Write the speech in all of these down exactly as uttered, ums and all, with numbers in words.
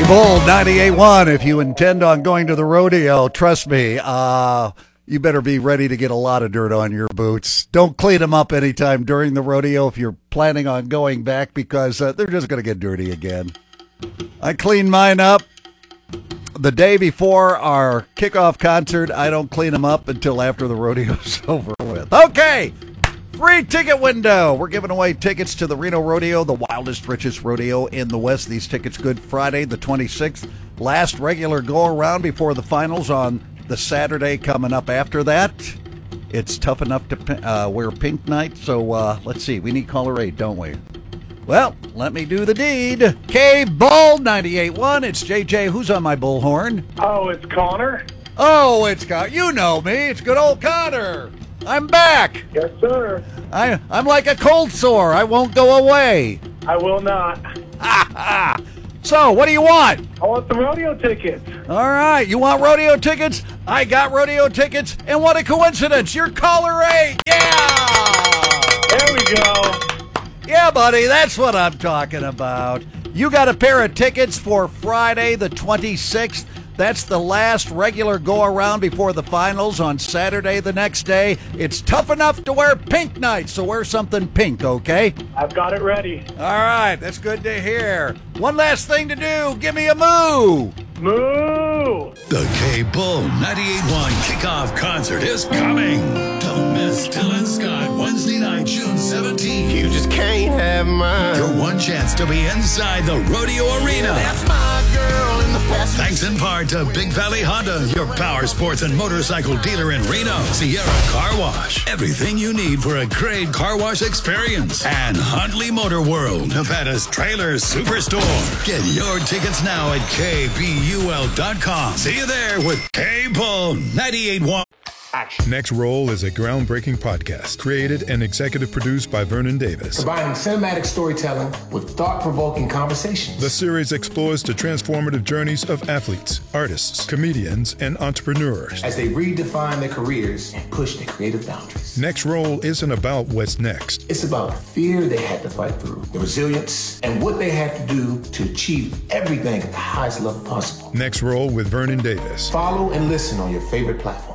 Bull ninety-eight point one. If you intend on going to the rodeo, trust me, uh, you better be ready to get a lot of dirt on your boots. Don't clean them up anytime during the rodeo if you're planning on going back, because uh, they're just going to get dirty again. I cleaned mine up the day before our kickoff concert. I don't clean them up until after the rodeo's over with. Okay. Free ticket window. We're giving away tickets to the Reno Rodeo, the wildest, richest rodeo in the West. These tickets good Friday the twenty-sixth. Last regular go-around before the finals on the Saturday coming up after that. It's tough enough to uh, wear pink night, so uh, let's see. We need caller eight, don't we? Well, let me do the deed. K-Bull ninety-eight point one. It's J J. Who's on my bullhorn? Oh, it's Connor. Oh, it's Connor. You know me. It's good old Connor. I'm back. Yes, sir. I, I'm like a cold sore. I won't go away. I will not. So, what do you want? I want the rodeo tickets. All right. You want rodeo tickets? I got rodeo tickets. And what a coincidence. You're caller eight. Yeah. There we go. Yeah, buddy. That's what I'm talking about. You got a pair of tickets for Friday the twenty-sixth. That's the last regular go-around before the finals on Saturday the next day. It's tough enough to wear pink night, so wear something pink, okay? I've got it ready. All right, that's good to hear. One last thing to do. Give me a moo. Moo! The K-Bull ninety-eight point one kickoff concert is coming. Don't miss Dylan Scott Wednesday night, June seventeenth. You just can't have mine. Your one chance to be inside the rodeo arena. That's my girl in the past. Thanks in part to Big Valley Honda, your power sports and motorcycle dealer in Reno. Sierra Car Wash, everything you need for a great car wash experience. And Huntley Motor World, Nevada's trailer superstore. Get your tickets now at K B U L dot com. See you there with K-Bull ninety-eight point one. Next Roll is a groundbreaking podcast created and executive produced by Vernon Davis. Combining cinematic storytelling with thought-provoking conversations. The series explores the transformative journeys of athletes, artists, comedians, and entrepreneurs as they redefine their careers and push their creative boundaries. Next Roll isn't about what's next. It's about the fear they had to fight through, the resilience, and what they had to do to achieve everything at the highest level possible. Next Roll with Vernon Davis. Follow and listen on your favorite platform.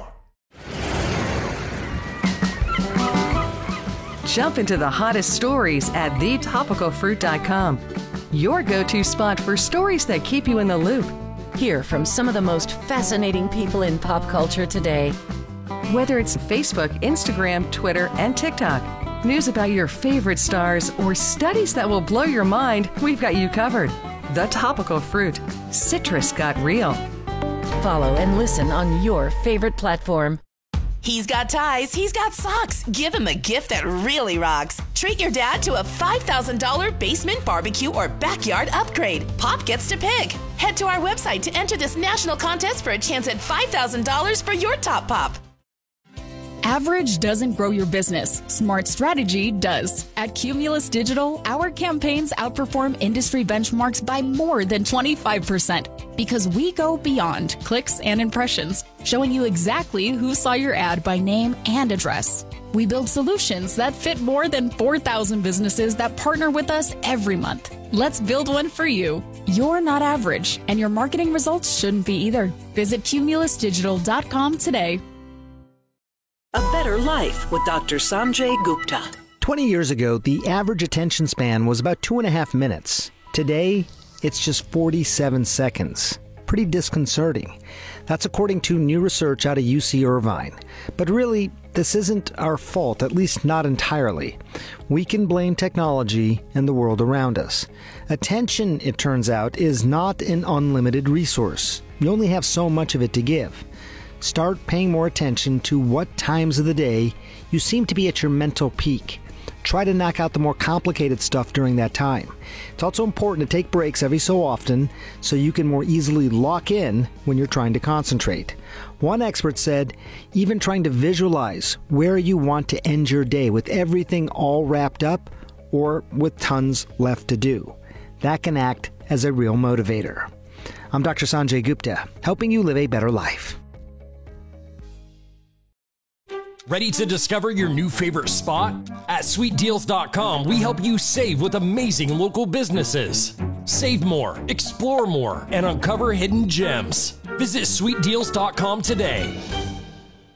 Jump into the hottest stories at the topical fruit dot com. Your go-to spot for stories that keep you in the loop. Hear from some of the most fascinating people in pop culture today. Whether it's Facebook, Instagram, Twitter, and TikTok, news about your favorite stars, or studies that will blow your mind, we've got you covered. The Topical Fruit. Citrus got real. Follow and listen on your favorite platform. He's got ties, he's got socks. Give him a gift that really rocks. Treat your dad to a five thousand dollars basement barbecue or backyard upgrade. Pop gets to pick. Head to our website to enter this national contest for a chance at five thousand dollars for your top pop. Average doesn't grow your business. Smart strategy does. At Cumulus Digital, our campaigns outperform industry benchmarks by more than twenty-five percent because we go beyond clicks and impressions, showing you exactly who saw your ad by name and address. We build solutions that fit more than four thousand businesses that partner with us every month. Let's build one for you. You're not average, and your marketing results shouldn't be either. Visit cumulus digital dot com today. A Better Life with Doctor Sanjay Gupta. twenty years ago, the average attention span was about two and a half minutes. Today, it's just forty-seven seconds. Pretty disconcerting. That's according to new research out of U C Irvine. But really, this isn't our fault, at least not entirely. We can blame technology and the world around us. Attention, it turns out, is not an unlimited resource. You only have so much of it to give. Start paying more attention to what times of the day you seem to be at your mental peak. Try to knock out the more complicated stuff during that time. It's also important to take breaks every so often so you can more easily lock in when you're trying to concentrate. One expert said, even trying to visualize where you want to end your day with everything all wrapped up or with tons left to do. That can act as a real motivator. I'm Doctor Sanjay Gupta, helping you live a better life. Ready to discover your new favorite spot? At sweet deals dot com, we help you save with amazing local businesses. Save more, explore more, and uncover hidden gems. Visit sweet deals dot com today.